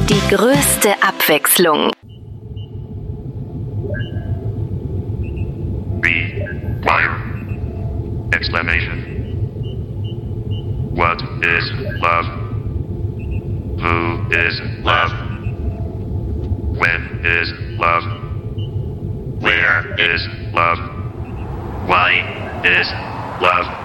Die größte Abwechslung. Fire. Exclamation. What is love? Who is love? When is love? Where is love? Why is love?